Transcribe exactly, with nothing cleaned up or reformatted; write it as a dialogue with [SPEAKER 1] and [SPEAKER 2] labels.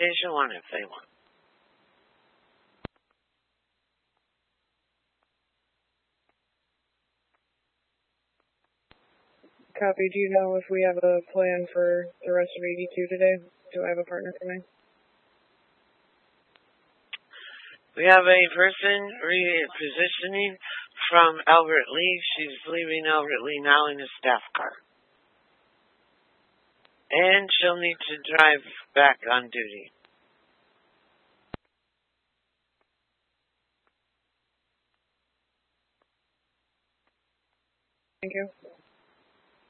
[SPEAKER 1] Station one if they want.
[SPEAKER 2] Copy. Do you know if we have a plan for the rest of eighty-two today? Do I have a partner for me?
[SPEAKER 1] We have a person repositioning from Albert Lee. She's leaving Albert Lee now in a staff car. And she'll need to drive back on duty.
[SPEAKER 2] Thank you.